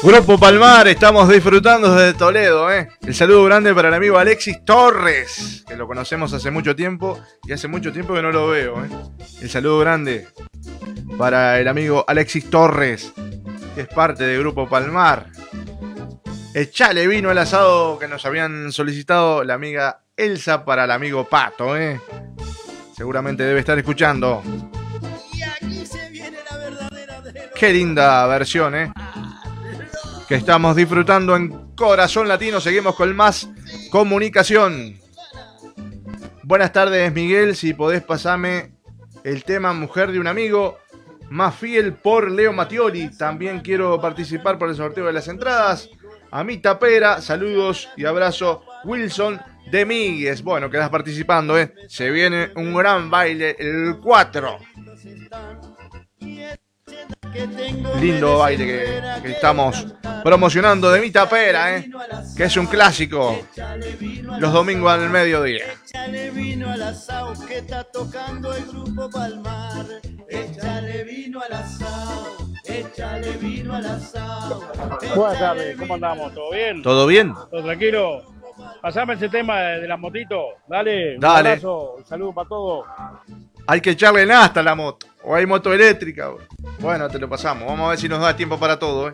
Grupo Palmar, estamos disfrutando desde Toledo, ¿eh? El saludo grande para el amigo Alexis Torres, que lo conocemos hace mucho tiempo y hace mucho tiempo que no lo veo, ¿eh? El saludo grande para el amigo Alexis Torres, que es parte del Grupo Palmar. Echale vino al asado que nos habían solicitado la amiga Elsa para el amigo Pato, ¿eh? Seguramente debe estar escuchando. Qué linda versión, ¿eh? Que estamos disfrutando en Corazón Latino. Seguimos con más comunicación. Buenas tardes, Miguel. Si podés pasarme el tema Mujer de un amigo, Más fiel, por Leo Mattioli. También quiero participar por el sorteo de las entradas. A mi tapera, saludos y abrazo. Wilson de Míguez. Bueno, quedás participando, ¿eh? Se viene un gran baile el 4. Lindo baile que estamos promocionando de mi tapera, que es un clásico los domingos al mediodía. Échale vino al asado que está tocando el Grupo Palmar. Échale vino al asado, échale vino al asado. Buenas tardes, ¿cómo andamos? ¿Todo bien? ¿Todo bien? ¿Todo tranquilo? Pasame ese tema de la motito. Dale, Dale. Un abrazo, un saludo para todos. Hay que echarle nafta a la moto. O hay moto eléctrica. Bueno, te lo pasamos. Vamos a ver si nos da tiempo para todo,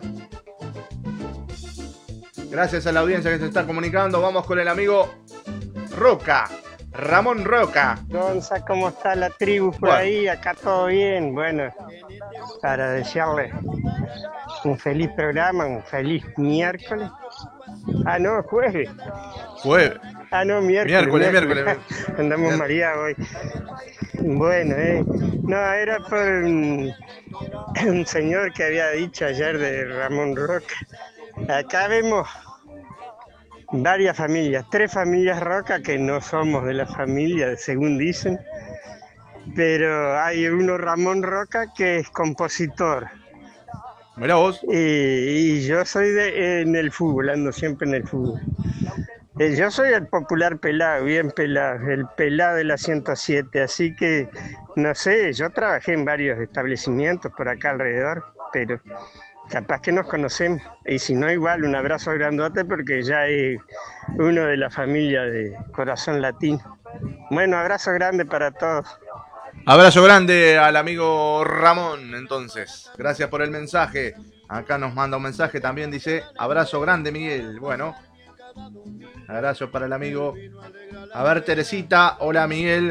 Gracias a la audiencia que se está comunicando. Vamos con el amigo Roca. Ramón Roca. Gonza, ¿cómo está la tribu por ahí? Acá todo bien. Bueno, para desearle un feliz programa, un feliz miércoles. Ah, no, jueves. Jueves. Ah, no, miércoles. Miércoles. Andamos mareados hoy. Bueno, no, era por un señor que había dicho ayer de Ramón Roca. Acá vemos varias familias, 3 familias Roca que no somos de la familia, según dicen, pero hay uno Ramón Roca que es compositor. Mirá vos. Y yo soy en el fútbol, ando siempre en el fútbol. Yo soy el popular pelado, bien pelado, el pelado de la 107, así que, no sé, yo trabajé en varios establecimientos por acá alrededor, pero capaz que nos conocemos, y si no igual, un abrazo grandote porque ya es uno de la familia de Corazón Latino. Bueno, abrazo grande para todos. Abrazo grande al amigo Ramón, entonces. Gracias por el mensaje. Acá nos manda un mensaje también, dice, abrazo grande, Miguel. Bueno, abrazo para el amigo. A ver, Teresita. Hola, Miguel.